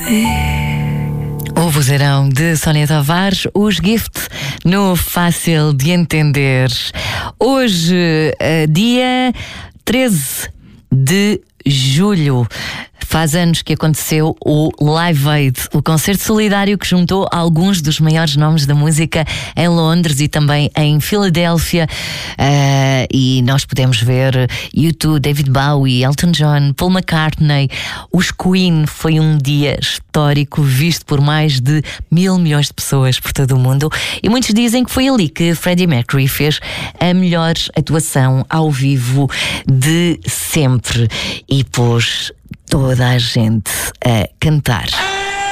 O vozeirão de Sónia Tavares, os Gift no Fácil de Entender. Hoje, dia 13 de julho, faz anos que aconteceu o Live Aid, o concerto solidário que juntou alguns dos maiores nomes da música em Londres e também em Filadélfia. E nós podemos ver U2, David Bowie, Elton John, Paul McCartney, os Queen. Foi um dia histórico, visto por mais de 1.000 milhões de pessoas por todo o mundo. E muitos dizem que foi ali que Freddie Mercury fez a melhor atuação ao vivo de sempre e pôs toda a gente a cantar.